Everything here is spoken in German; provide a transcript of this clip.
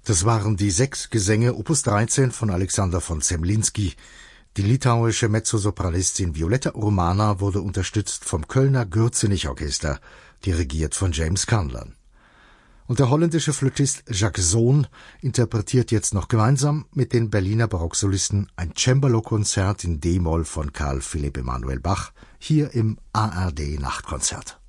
Das waren die 6 Gesänge Opus 13 von Alexander von Zemlinsky. Die litauische Mezzosopranistin Violetta Urmana wurde unterstützt vom Kölner Gürzenich-Orchester, dirigiert von James Cunlern. Und der holländische Flötist Jacques Zoon interpretiert jetzt noch gemeinsam mit den Berliner Barocksolisten ein Cembalo-Konzert in D-Moll von Carl Philipp Emanuel Bach, hier im ARD Nachtkonzert.